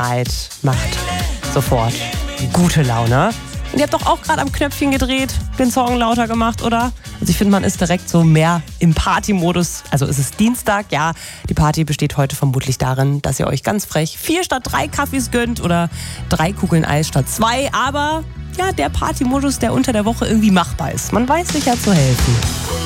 macht sofort gute Laune. Und ihr habt doch auch gerade am Knöpfchen gedreht, den Song lauter gemacht, oder? Also ich finde, man ist direkt so mehr im Partymodus. Also es ist Dienstag, ja. Die Party besteht heute vermutlich darin, dass ihr euch ganz frech 4 statt 3 Kaffees gönnt oder 3 Kugeln Eis statt 2. Aber ja, der Partymodus, der unter der Woche irgendwie machbar ist. Man weiß sich ja zu helfen.